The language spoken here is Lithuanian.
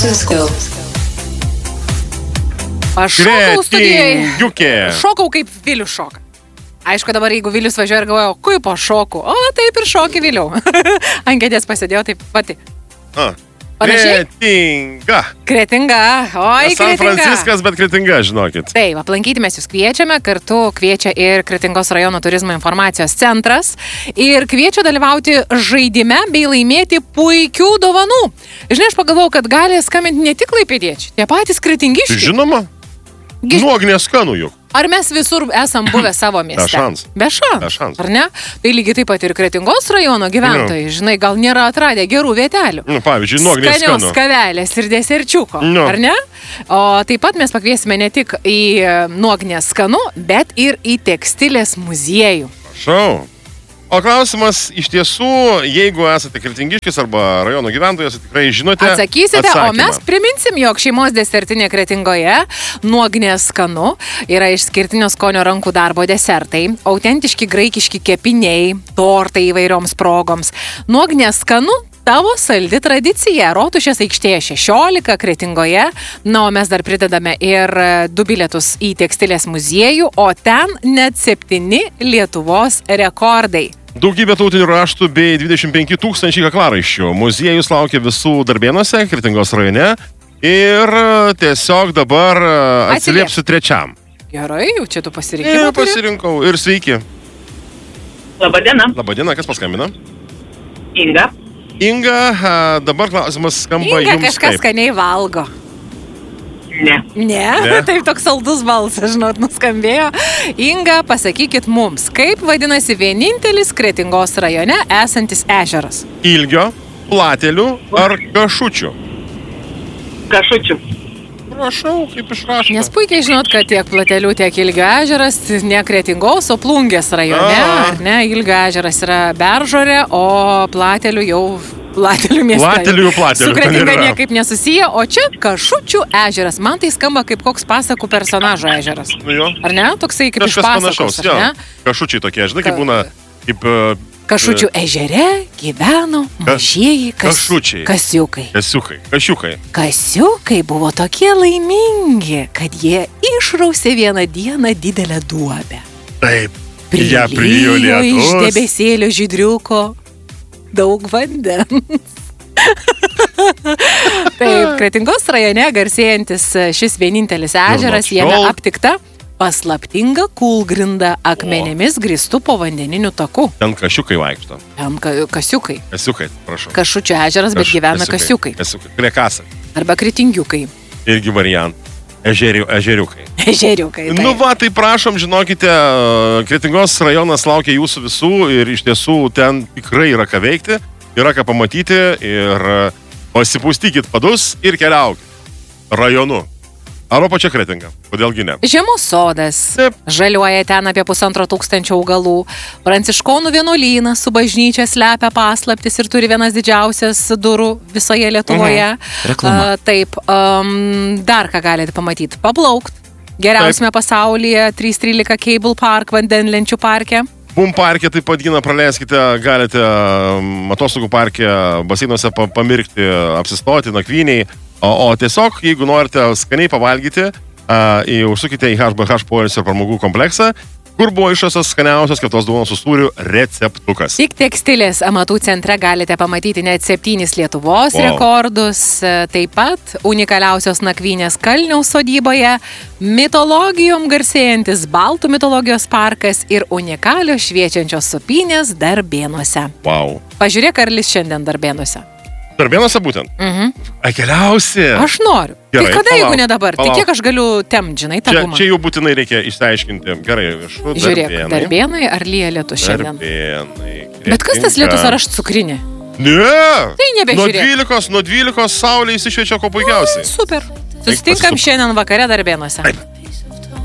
Francisco. Aš šokau studijoje. Kretingukė. Šokau kaip Vilius šoka. Aišku, dabar jeigu Vilius važiuoja ir galvoja, kaip aš šoku. O, taip ir šokį Viliau. Ant kėdės pasėdėjau taip pati. Panašiai? Kretinga. Oi, San Kretinga. Franciskas, bet Kretinga, žinokit. Taip, aplankyti mes jūs kviečiame, kartu kviečia ir Kretingos rajono turizmo informacijos centras ir kviečia dalyvauti žaidime bei laimėti puikių dovanų. Žinai, aš pagalvojau, kad gali skambinti ne tik klaipėdiečiai, tie patys kretingiški. Žinoma, nuognė skanu juk. Ar mes visur esam buvę savo mieste? Be šansų. Be šansų. Ar ne? Tai lygiai taip pat ir Kretingos rajono gyventojai, žinai, gal nėra atradę gerų vietelių. Pavyzdžiui, nuognė skanu. Skanios kavelės ir deserčiuko. Ar ne? O taip pat mes pakviesime ne tik į nuognę skanu, bet ir į tekstilės muziejų. Prašau. O klausimas iš tiesų, jeigu esate kretingiškis arba rajono gyventojas, tikrai žinote atsakysite, atsakymą. O mes priminsim, jog šeimos desertinė Kretingoje nuognė skanu yra išskirtinio skonio rankų darbo desertai, autentiški graikiški kepiniai, tortai įvairioms progoms. Nuognė skanu tavo saldi tradicija. Rotušės aikštėje 16 Kretingoje. Na, o mes dar pridedame ir 2 bilietus į tekstilės muziejų, o ten net 7 Lietuvos rekordai. Daugybė tautinių raštų bei 25 000 kaklaraiščių. Muziejus laukia visų Darbėnuose, Kretingos rajone. Ir tiesiog dabar atsiliepsiu trečiam. Gerai, jau čia tu pasirinkimą turi? Pasirinkau. Ir sveiki. Labadiena. Labadiena, kas paskambina? Inga. Inga, dabar klausimas skamba Inga jums kažkas kaip. skaniai valgo. Ne. Ne? Taip toks saldus balsas, žinot, nuskambėjo. Inga, pasakykit mums, kaip vadinasi vienintelis Kretingos rajone esantis ežeras? Ilgio, platelių ar kašučių? Kašučių. Prašau, kaip išrašo. Nes puikiai žinot, kad tiek Platelių, tiek Ilgio ežeras ne Kretingos, o Plungės rajone, ar ne? Ilgio ežeras yra Beržorė, o Platelių jau Platelių mieste. Su Kretinga niekaip nesusiję, o čia Kašučių ežeras. Man tai skamba kaip koks pasakų personažo ežeras. Ar ne? Toksai kaip iš pasakos, ar ne? Kašučiai tokie, žinai, kaip būna kaip... Kašučių ežere gyveno mažieji kasiukai. Kasiukai buvo tokie laimingi, kad jie išrausė vieną dieną didelę duobę. Taip. Prilijo iš debesėlio žydriuko daug vandens. Taip, Kretingos rajone garsėjantis šis vienintelis ežeras, jame aptikta paslaptinga kūlgrinda akmenėmis grįstų povandeniniu taku. Ten kašiukai vaikšto. Ten kasiukai. Kasiukai, prašau. Kašučių ežeras, bet gyvena kasiukai. Kurie kasa. Arba kretingiukai. Irgi variant. Ežeriukai. Ežeriukai. Nu va, tai prašom, žinokite, Kretingos rajonas laukia jūsų visų ir iš tiesų ten tikrai yra ką veikti, yra ką pamatyti ir pasipūstykit padus ir keliaukit rajonu. Arba pačia Kretinga, kodėlgi ne? Žiemos sodas. Taip. Žaliuoja ten apie 1500 augalų. Pranciškonų vienuolynas su bažnyčia slepia paslaptis ir turi vienas didžiausias durų visoje Lietuvoje. Reklama. Taip, dar ką galite pamatyti? Paplaukt. Geriausiame pasaulyje 313 Cable Park vandenlenčių parke. Bum parke taip pat gina praleiskite, galite atostogų parke, baseinuose pamirkti, apsistoti, nakvyniai. O tiesiog, jeigu norite skaniai pavalgyti, užsukite į HBH poilsio ir pramogų kompleksą, kur buvo išrastas skaniausios keptos duonos su sūriu receptukas. Tik tekstilės amatų centre galite pamatyti net 7 Lietuvos rekordus, taip pat unikaliausios nakvynės Kalniaus sodyboje, mitologijom garsėjantis Baltų mitologijos parkas ir unikalios šviečiančios supynės Darbėnuose. Wow. Pažiūrėk, ar lis šiandien Darbėnuose. Darbėnuose būtent? Keliausi. Aš noriu. Gerai, tai kada, jeigu ne dabar? Tai kiek aš galiu temti, žinai, tą gumą? Čia jau būtinai reikia išsiaiškinti. Gerai, viršų. Žiūrėk, Darbėnai ar lyja lietus šiandien? Darbėnai. Bet kas tas lietus, ar aš cukrinė? Ne. Tai nebežiūrėk. Nuo 12 saulė įsišviečia ko puikiausiai. Super. Susitinkam šiandien vakare Darbėnuose.